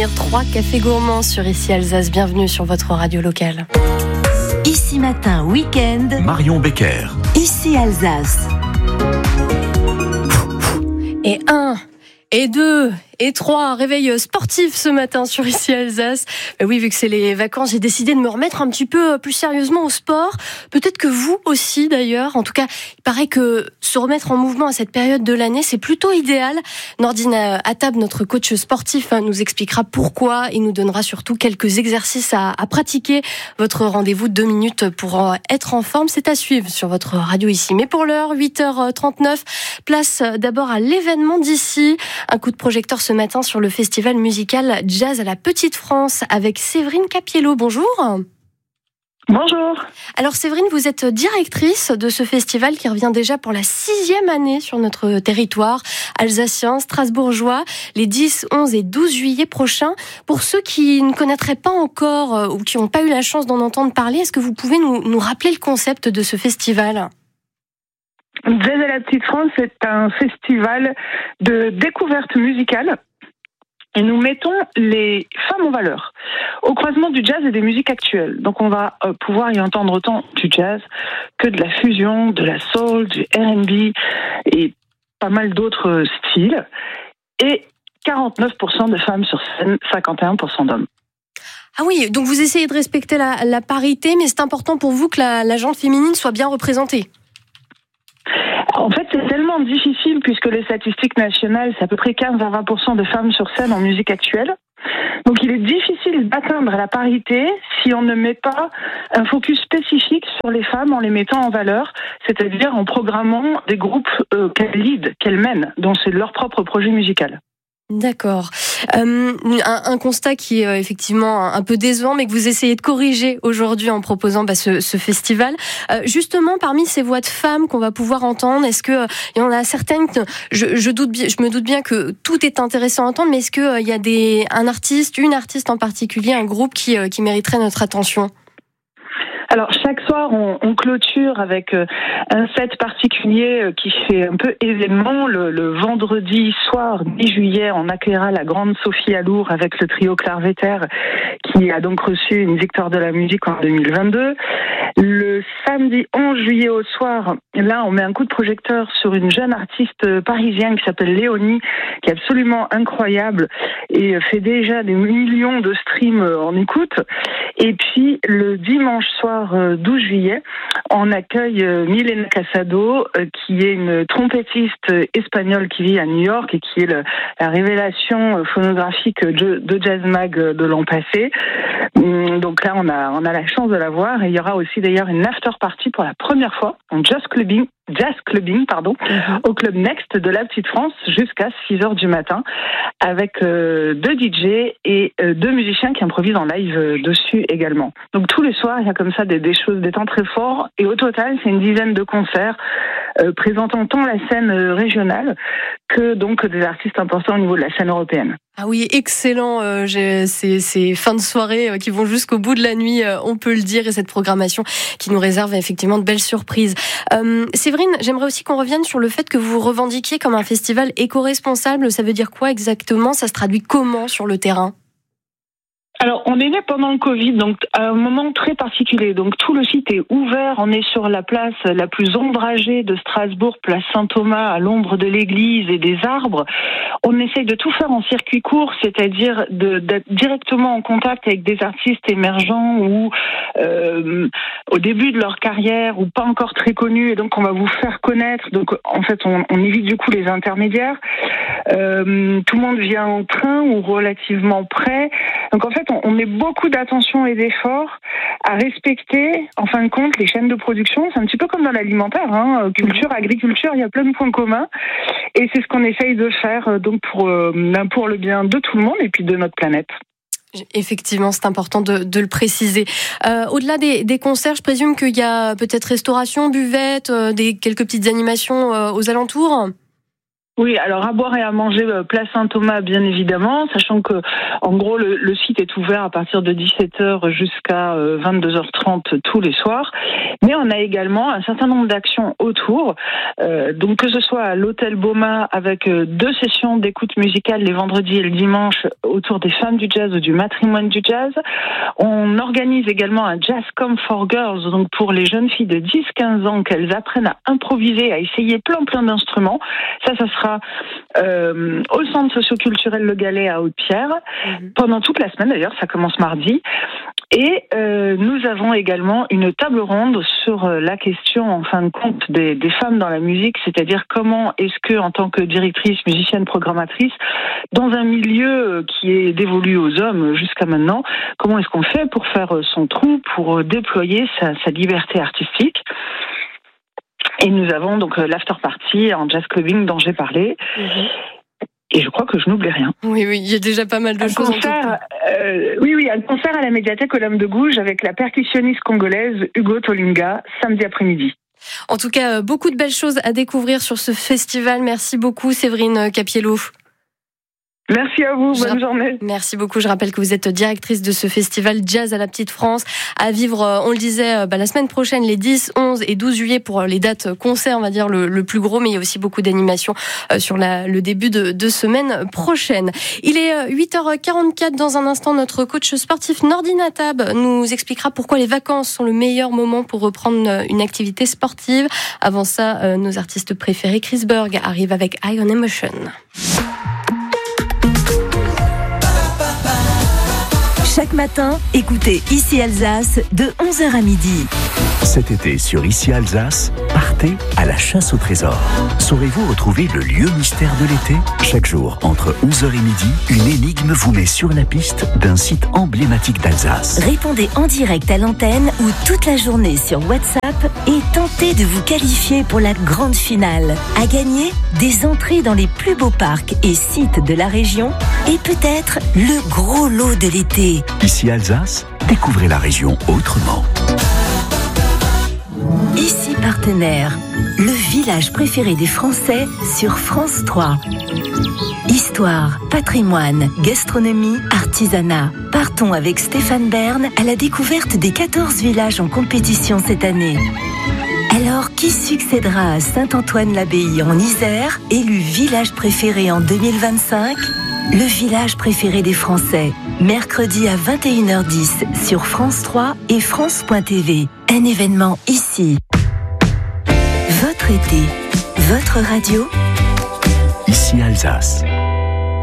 3 cafés gourmands sur Ici Alsace. Bienvenue sur votre radio locale. Ici Matin, week-end. Marion Becker. Ici Alsace. Et 1, et 2, et 3, réveil sportif ce matin sur Ici Alsace. Oui, vu que c'est les vacances, j'ai décidé de me remettre un petit peu plus sérieusement au sport. Peut-être que vous aussi d'ailleurs. En tout cas, il paraît que se remettre en mouvement à cette période de l'année, c'est plutôt idéal. Nordine Attab, notre coach sportif, nous expliquera pourquoi et nous donnera surtout quelques exercices à pratiquer. Votre rendez-vous de 2 minutes pour être en forme, c'est à suivre sur votre radio ici. Mais pour l'heure, 8h39, place d'abord à l'événement d'ici. Un coup de projecteur ce matin sur le festival musical Jazz à la Petite France avec Séverine Capiello. Bonjour. Bonjour. Alors Séverine, vous êtes directrice de ce festival qui revient déjà pour la 6e année sur notre territoire alsacien, strasbourgeois, les 10, 11 et 12 juillet prochains. Pour ceux qui ne connaîtraient pas encore ou qui n'ont pas eu la chance d'en entendre parler, est-ce que vous pouvez nous rappeler le concept de ce festival ? Jazz à la Petite France, c'est un festival de découverte musicale et nous mettons les femmes en valeur au croisement du jazz et des musiques actuelles. Donc on va pouvoir y entendre autant du jazz que de la fusion, de la soul, du R&B et pas mal d'autres styles. Et 49% de femmes sur scène, 51% d'hommes. Ah oui, donc vous essayez de respecter la parité, mais c'est important pour vous que la gente féminine soit bien représentée. En fait, c'est tellement difficile puisque les statistiques nationales, c'est à peu près 15 à 20% de femmes sur scène en musique actuelle. Donc il est difficile d'atteindre la parité si on ne met pas un focus spécifique sur les femmes en les mettant en valeur, c'est-à-dire en programmant des groupes qu'elles lead, qu'elles mènent, dont c'est leur propre projet musical. D'accord. Un constat qui est effectivement un peu décevant, mais que vous essayez de corriger aujourd'hui en proposant ce festival. Justement, parmi ces voix de femmes qu'on va pouvoir entendre, est-ce que il y en a certaines je me doute bien que tout est intéressant à entendre, mais est-ce que il y a une artiste en particulier, un groupe qui mériterait notre attention ? Alors chaque soir, on clôture avec un set particulier qui fait un peu événement. Le vendredi soir 10 juillet, on accueillera la grande Sophie Alour avec le trio Clarvetter qui a donc reçu une victoire de la musique en 2022. Le samedi 11 juillet au soir, là, on met un coup de projecteur sur une jeune artiste parisienne qui s'appelle Léonie, qui est absolument incroyable et fait déjà des millions de streams en écoute. Et puis le dimanche soir 12 juillet, on accueille Milena Casado, qui est une trompettiste espagnole qui vit à New York et qui est la révélation phonographique de Jazz Mag de l'an passé. Donc là, on a la chance de la voir. Et il y aura aussi d'ailleurs une after party pour la première fois en jazz clubbing, au Club Next de la Petite France jusqu'à 6h du matin avec 2 DJ et 2 musiciens qui improvisent en live dessus également. Donc tous les soirs, il y a comme ça des temps très forts et au total, c'est une dizaine de concerts présentant tant la scène régionale que donc des artistes importants au niveau de la scène européenne. Ah oui, excellent, ces fins de soirée qui vont jusqu'au bout de la nuit, on peut le dire, et cette programmation qui nous réserve effectivement de belles surprises. Séverine, j'aimerais aussi qu'on revienne sur le fait que vous vous revendiquiez comme un festival éco-responsable. Ça veut dire quoi exactement ? Ça se traduit comment sur le terrain ? Alors, on est né pendant le Covid, donc à un moment très particulier. Donc, tout le site est ouvert. On est sur la place la plus ombragée de Strasbourg, place Saint-Thomas, à l'ombre de l'église et des arbres. On essaye de tout faire en circuit court, c'est-à-dire d'être directement en contact avec des artistes émergents ou au début de leur carrière ou pas encore très connus. Et donc, on va vous faire connaître. Donc, en fait, on évite du coup les intermédiaires. Tout le monde vient en train ou relativement près. Donc, en fait, on met beaucoup d'attention et d'efforts à respecter, en fin de compte, les chaînes de production. C'est un petit peu comme dans l'alimentaire, culture, agriculture, il y a plein de points communs. Et c'est ce qu'on essaye de faire donc pour le bien de tout le monde et puis de notre planète. Effectivement, c'est important de le préciser. Au-delà des concerts, je présume qu'il y a peut-être restauration, buvette, quelques petites animations aux alentours ? Oui, alors à boire et à manger, place Saint-Thomas, bien évidemment, sachant que, en gros, le site est ouvert à partir de 17h jusqu'à 22h30 tous les soirs. Mais on a également un certain nombre d'actions autour. Donc que ce soit à l'hôtel Boma avec 2 sessions d'écoute musicale les vendredis et le dimanche autour des femmes du jazz ou du matrimoine du jazz. On organise également un Jazz Come for Girls, donc pour les jeunes filles de 10-15 ans, qu'elles apprennent à improviser, à essayer plein d'instruments. Ça sera au centre socioculturel Le Galet à Haute-Pierre, pendant toute la semaine d'ailleurs, ça commence mardi. Et nous avons également une table ronde sur la question, en fin de compte, des femmes dans la musique, c'est-à-dire comment est-ce que, en tant que directrice, musicienne, programmatrice, dans un milieu qui est dévolu aux hommes jusqu'à maintenant, comment est-ce qu'on fait pour faire son trou, pour déployer sa liberté artistique? Et nous avons donc l'after party en jazz clubbing dont j'ai parlé. Et je crois que je n'oublie rien. Oui, il y a déjà pas mal de choses. Un concert à la médiathèque Olympe de Gouges avec la percussionniste congolaise Hugo Tolinga, samedi après-midi. En tout cas, beaucoup de belles choses à découvrir sur ce festival. Merci beaucoup, Séverine Capiello. Merci à vous, bonne journée. Merci beaucoup. Je rappelle que vous êtes directrice de ce festival Jazz à la Petite France, à vivre, on le disait, la semaine prochaine, les 10, 11 et 12 juillet pour les dates concerts, on va dire le plus gros, mais il y a aussi beaucoup d'animations sur le début de semaine prochaine. Il est 8h44. Dans un instant, notre coach sportif Nordi Natab nous expliquera pourquoi les vacances sont le meilleur moment pour reprendre une activité sportive. Avant ça, nos artistes préférés, Chris Berg, arrive avec High on Emotion. Chaque matin, écoutez Ici Alsace de 11h à midi. Cet été sur Ici Alsace, partez à la chasse au trésor. Saurez-vous retrouver le lieu mystère de l'été ? Chaque jour, entre 11h et midi, une énigme vous met sur la piste d'un site emblématique d'Alsace. Répondez en direct à l'antenne ou toute la journée sur WhatsApp et tentez de vous qualifier pour la grande finale. À gagner, des entrées dans les plus beaux parcs et sites de la région et peut-être le gros lot de l'été. Ici Alsace, découvrez la région autrement. Ici Partenaire, le village préféré des Français sur France 3. Histoire, patrimoine, gastronomie, artisanat. Partons avec Stéphane Bern à la découverte des 14 villages en compétition cette année. Alors, qui succédera à Saint-Antoine-l'Abbaye en Isère, élu village préféré en 2025 ? Le village préféré des Français, mercredi à 21h10 sur France 3 et France.tv. Un événement ici. Votre été, votre radio. Ici Alsace.